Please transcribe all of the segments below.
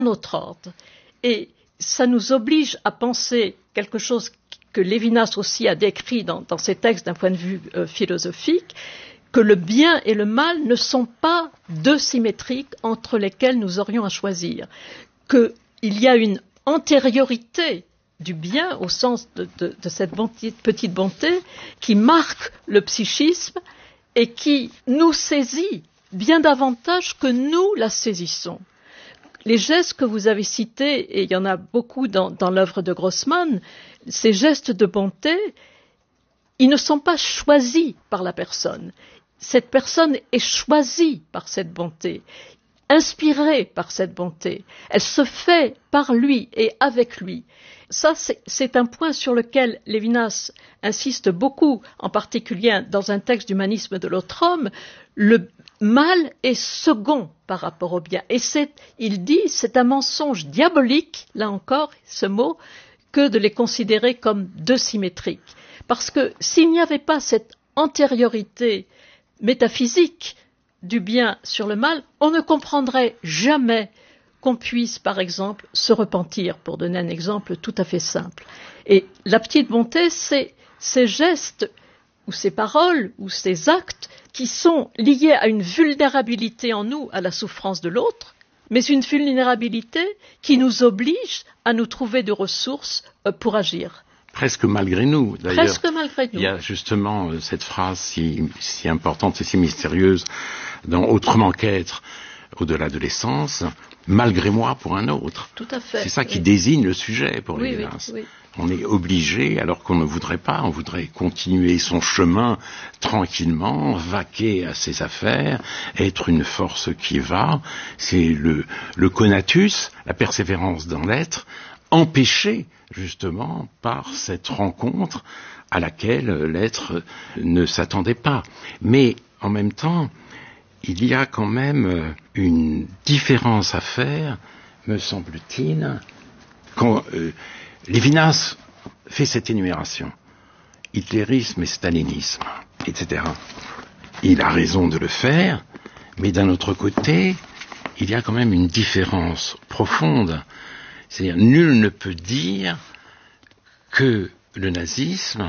notre ordre. Et ça nous oblige à penser quelque chose que Lévinas aussi a décrit dans ses textes d'un point de vue philosophique, que le bien et le mal ne sont pas deux symétriques entre lesquels nous aurions à choisir, qu'il y a une antériorité du bien au sens de cette petite bonté qui marque le psychisme et qui nous saisit bien davantage que nous la saisissons. Les gestes que vous avez cités, et il y en a beaucoup dans l'œuvre de Grossman, ces gestes de bonté, ils ne sont pas choisis par la personne. Cette personne est choisie par cette bonté, inspirée par cette bonté. Elle se fait par lui et avec lui. Ça, c'est un point sur lequel Lévinas insiste beaucoup, en particulier dans un texte d'Humanisme de l'autre homme. Le mal est second par rapport au bien. Et il dit, c'est un mensonge diabolique, là encore, ce mot, que de les considérer comme deux symétriques. Parce que s'il n'y avait pas cette antériorité métaphysique du bien sur le mal, on ne comprendrait jamais qu'on puisse, par exemple, se repentir, pour donner un exemple tout à fait simple. Et la petite bonté, c'est ces gestes, ou ces paroles, ou ces actes qui sont liés à une vulnérabilité en nous, à la souffrance de l'autre, mais une vulnérabilité qui nous oblige à nous trouver de ressources pour agir. Presque malgré nous, d'ailleurs. Presque malgré nous. Il y a justement cette phrase si importante et si mystérieuse dans Autrement qu'être, au-delà de l'essence, malgré moi pour un autre. Tout à fait. C'est ça qui désigne le sujet pour Lévinas. Oui. On est obligé, alors qu'on ne voudrait pas, on voudrait continuer son chemin tranquillement, vaquer à ses affaires, être une force qui va. C'est le conatus, la persévérance dans l'être, empêché justement par cette rencontre à laquelle l'être ne s'attendait pas. Mais en même temps, il y a quand même une différence à faire, me semble-t-il, quand Lévinas fait cette énumération. Hitlérisme et stalinisme, etc. Il a raison de le faire, mais d'un autre côté, il y a quand même une différence profonde. C'est-à-dire, nul ne peut dire que le nazisme,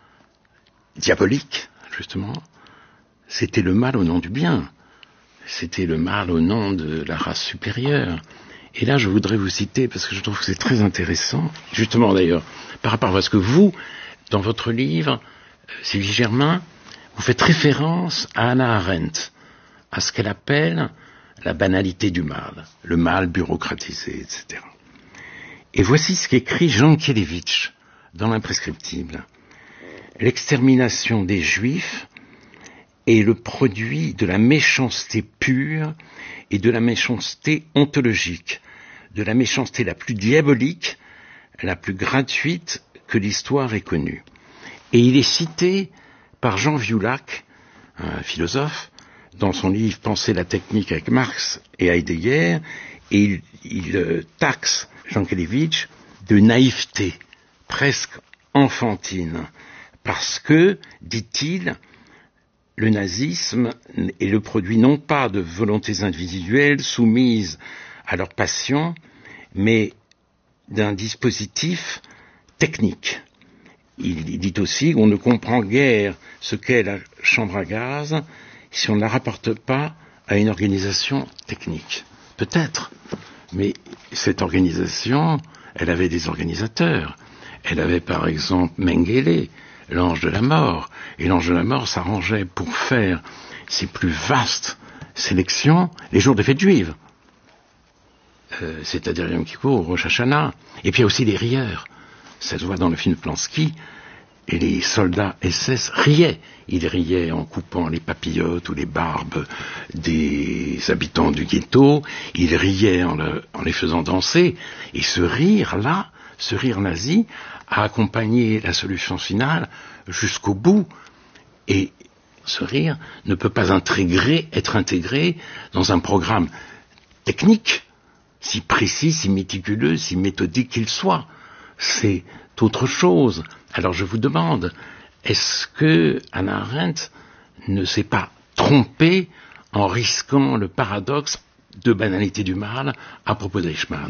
diabolique, justement, c'était le mal au nom du bien. C'était le mal au nom de la race supérieure. Et là, je voudrais vous citer, parce que je trouve que c'est très intéressant, justement d'ailleurs, par rapport à ce que vous, dans votre livre, Sylvie Germain, vous faites référence à Hannah Arendt, à ce qu'elle appelle la banalité du mal, le mal bureaucratisé, etc. Et voici ce qu'écrit Jean Kelevitch dans l'Imprescriptible. L'extermination des Juifs est le produit de la méchanceté pure et de la méchanceté ontologique, de la méchanceté la plus diabolique, la plus gratuite que l'histoire ait connue. Et il est cité par Jean Viaulac, un philosophe, dans son livre Penser la technique avec Marx et Heidegger, et il taxe Jean Kelevitch de naïveté, presque enfantine, parce que, dit-il, le nazisme est le produit non pas de volontés individuelles soumises à leur passion, mais d'un dispositif technique. Il dit aussi qu'on ne comprend guère ce qu'est la chambre à gaz si on ne la rapporte pas à une organisation technique. Peut-être, mais cette organisation, elle avait des organisateurs. Elle avait par exemple Mengele, l'ange de la mort. Et l'ange de la mort s'arrangeait pour faire ses plus vastes sélections les jours des fêtes juives. C'est-à-dire Yom Kippour, Rosh Hashanah. Et puis il y a aussi les rieurs. Ça se voit dans le film Plansky. Et les soldats SS riaient. Ils riaient en coupant les papillotes ou les barbes des habitants du ghetto. Ils riaient en les faisant danser. Et ce rire-là, ce rire nazi, a accompagné la solution finale jusqu'au bout. Et ce rire ne peut pas être intégré dans un programme technique, si précis, si méticuleux, si méthodique qu'il soit. C'est autre chose. Alors je vous demande, est-ce que Hannah Arendt ne s'est pas trompée en risquant le paradoxe de banalité du mal à propos d'Eichmann.